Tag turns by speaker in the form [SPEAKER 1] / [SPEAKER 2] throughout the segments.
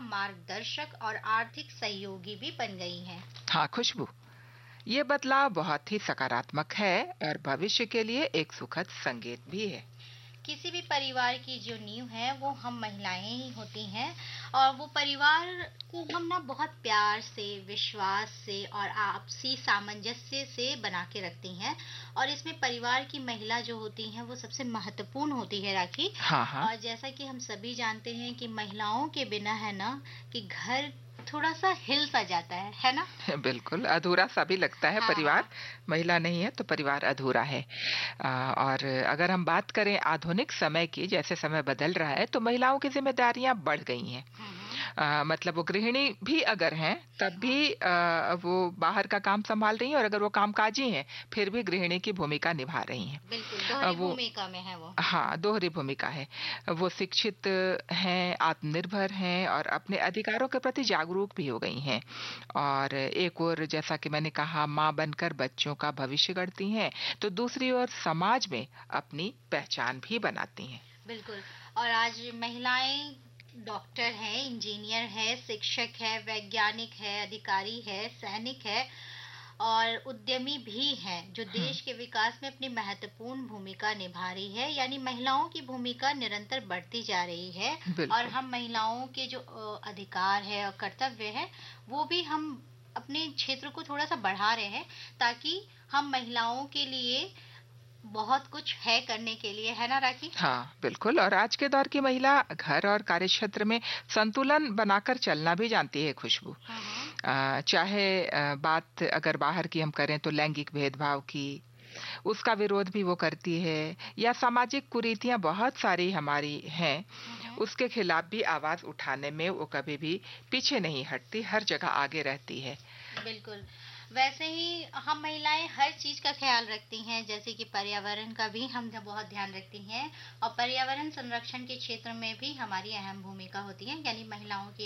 [SPEAKER 1] मार्गदर्शक और आर्थिक सहयोगी भी बन गई हैं।
[SPEAKER 2] हाँ खुशबू, ये बदलाव बहुत ही सकारात्मक है और भविष्य के लिए एक सुखद संकेत भी है।
[SPEAKER 1] किसी भी परिवार की जो नींव है वो हम महिलाएं ही होती हैं, और वो परिवार को हम ना बहुत प्यार से, विश्वास से और आपसी सामंजस्य से बना के रखती हैं। और इसमें परिवार की महिला जो होती हैं वो सबसे महत्वपूर्ण होती है, राखी।
[SPEAKER 2] हाँ हाँ।
[SPEAKER 1] और जैसा कि हम सभी जानते हैं कि महिलाओं के बिना है ना कि घर थोड़ा सा हिल सा जाता है ना।
[SPEAKER 2] बिल्कुल अधूरा सा भी लगता है
[SPEAKER 1] हाँ
[SPEAKER 2] परिवार।
[SPEAKER 1] हाँ।
[SPEAKER 2] महिला नहीं है तो परिवार अधूरा है। और अगर हम बात करें आधुनिक समय की, जैसे समय बदल रहा है तो महिलाओं की जिम्मेदारियां बढ़ गई हैं। मतलब वो गृहिणी भी अगर हैं तब
[SPEAKER 1] हाँ,
[SPEAKER 2] भी वो बाहर का काम संभाल रही हैं, और अगर वो कामकाजी हैं फिर भी गृहिणी की भूमिका निभा रही हैं।
[SPEAKER 1] बिल्कुल दोहरी
[SPEAKER 2] वो
[SPEAKER 1] भूमिका में है वो।
[SPEAKER 2] हाँ, दोहरी भूमिका है। वो शिक्षित हैं, आत्मनिर्भर हैं और अपने अधिकारों के प्रति जागरूक भी हो गई हैं। और एक ओर जैसा कि मैंने कहा, माँ बनकर बच्चों का भविष्य गढ़ती हैं, तो दूसरी ओर समाज में अपनी पहचान भी बनाती हैं।
[SPEAKER 1] बिल्कुल। और आज महिलाएं डॉक्टर है, इंजीनियर है, शिक्षक है, वैज्ञानिक है, अधिकारी है, सैनिक है और उद्यमी भी हैं, जो
[SPEAKER 2] हम्म,
[SPEAKER 1] देश के विकास में अपनी महत्वपूर्ण भूमिका निभा रही है। यानी महिलाओं की भूमिका निरंतर बढ़ती जा रही है। और
[SPEAKER 2] बिल्कुल।
[SPEAKER 1] हम महिलाओं के जो अधिकार है और कर्तव्य है, वो भी हम अपने क्षेत्र को थोड़ा सा बढ़ा रहे हैं, ताकि हम महिलाओं के लिए बहुत कुछ है करने के लिए, है ना राखी?
[SPEAKER 2] हाँ बिल्कुल। और आज के दौर की महिला घर और कार्यक्षेत्र में संतुलन बनाकर चलना भी जानती है खुशबू।
[SPEAKER 1] हाँ।
[SPEAKER 2] चाहे बात अगर बाहर की हम करें तो लैंगिक भेदभाव की, उसका विरोध भी वो करती है, या सामाजिक कुरीतियां बहुत सारी हमारी हैं,
[SPEAKER 1] हम्म।
[SPEAKER 2] उसके खिलाफ भी आवाज उठाने में वो कभी भी पीछे नहीं हटती, हर जगह आगे रहती है।
[SPEAKER 1] बिल्कुल। वैसे ही हम महिलाएं हर चीज का ख्याल रखती हैं, जैसे कि पर्यावरण का भी हम बहुत ध्यान रखती हैं। और पर्यावरण संरक्षण के क्षेत्र में भी हमारी अहम भूमिका होती है, यानी महिलाओं की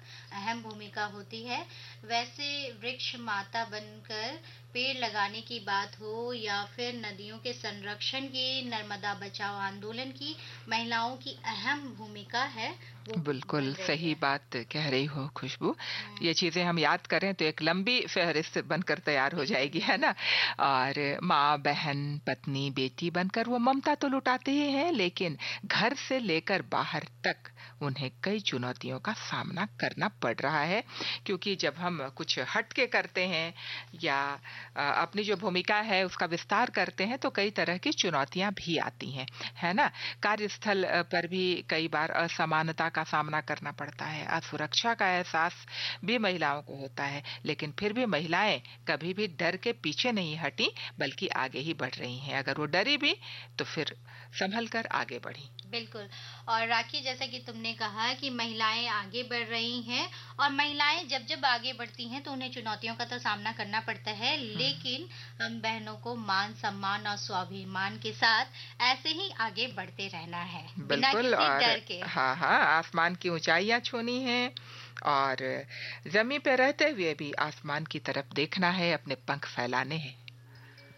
[SPEAKER 1] अहम भूमिका होती है। वैसे वृक्ष माता बनकर पेड़ लगाने की बात हो, या फिर नदियों के संरक्षण की, नर्मदा बचाओ आंदोलन की, महिलाओं की अहम भूमिका है, वो
[SPEAKER 2] बिल्कुल
[SPEAKER 1] बन रही
[SPEAKER 2] सही
[SPEAKER 1] है।
[SPEAKER 2] बात कह रही हो खुशबू।
[SPEAKER 1] हम्म।
[SPEAKER 2] ये चीजें हम याद करें तो एक लंबी फहरिस्त बनकर तैयार हो
[SPEAKER 1] बिल्कुल
[SPEAKER 2] जाएगी, है
[SPEAKER 1] बिल्कुल।
[SPEAKER 2] ना। और माँ, बहन, पत्नी, बेटी बनकर वो ममता तो लुटाते ही हैं, लेकिन घर से लेकर बाहर तक उन्हें कई चुनौतियों का सामना करना पड़ रहा है। क्योंकि जब हम कुछ हटके करते हैं या अपनी जो भूमिका है उसका विस्तार करते हैं तो कई तरह की चुनौतियां भी आती हैं, है ना। कार्यस्थल पर भी कई बार असमानता का सामना करना पड़ता है, असुरक्षा का एहसास भी महिलाओं को होता है, लेकिन फिर भी महिलाएं कभी भी डर के पीछे नहीं हटी, बल्कि आगे ही बढ़ रही हैं। अगर वो डरी भी तो फिर संभल कर आगे बढ़ी।
[SPEAKER 1] बिल्कुल। और राखी, जैसा कि तुमने कहा कि महिलाएं आगे बढ़ रही हैं, और महिलाएं जब जब आगे बढ़ती हैं तो उन्हें चुनौतियों का तो सामना करना पड़ता है,
[SPEAKER 2] हम्म,
[SPEAKER 1] लेकिन हम बहनों को मान सम्मान और स्वाभिमान के साथ ऐसे ही आगे बढ़ते रहना है, बिना
[SPEAKER 2] बिल्कुल।
[SPEAKER 1] किसी
[SPEAKER 2] और
[SPEAKER 1] डर के।
[SPEAKER 2] हाँ हाँ, आसमान की ऊंचाइयां छूनी है, और जमीन पे रहते हुए भी आसमान की तरफ देखना है, अपने पंख फैलाने हैं।